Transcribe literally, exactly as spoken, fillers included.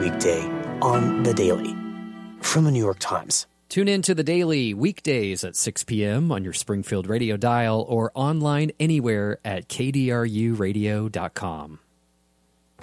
weekday on The Daily from The New York Times. Tune in to The Daily weekdays at six p.m. on your Springfield radio dial or online anywhere at k d r u radio dot com.